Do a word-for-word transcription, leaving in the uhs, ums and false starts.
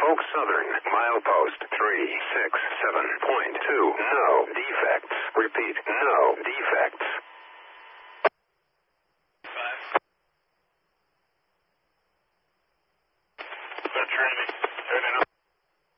Norfolk Southern, milepost three six seven point two. No defects. Repeat, no defects.